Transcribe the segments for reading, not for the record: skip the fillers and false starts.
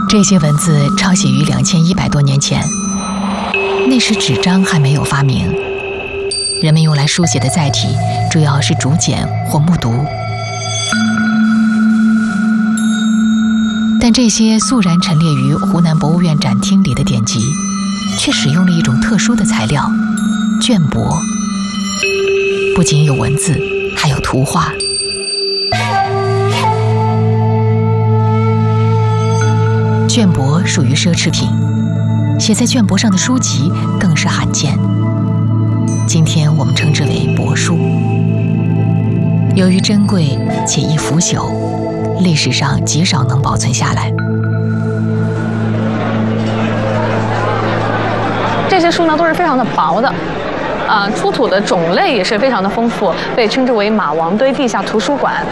这些文字抄写于2100多年前，那时纸张还没有发明，人们用来书写的载体主要是竹简或木牍。但这些肃然陈列于湖南博物院展厅里的典籍，却使用了一种特殊的材料——绢帛。不仅有文字，还有图画。绢帛属于奢侈品，写在绢帛上的书籍更是罕见。今天我们称之为帛书。由于珍贵且易腐朽，历史上极少能保存下来。 这些书呢都是非常的薄的，出土的种类也是非常的丰富，被称之为马王堆地下图书馆。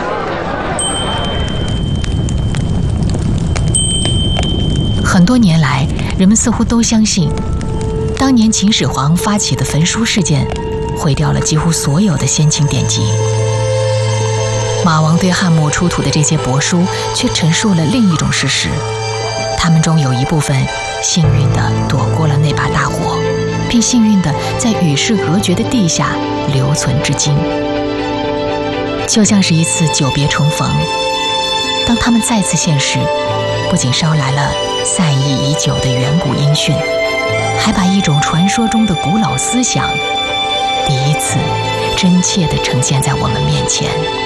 很多年来，人们似乎都相信，当年秦始皇发起的焚书事件，毁掉了几乎所有的先秦典籍。马王堆汉墓出土的这些帛书，却陈述了另一种事实：它们中有一部分幸运地躲过了那把大火，并幸运地在与世隔绝的地下留存至今。就像是一次久别重逢，当他们再次现世，不仅捎来了散佚已久的远古音讯，还把一种传说中的古老思想第一次真切地呈现在我们面前。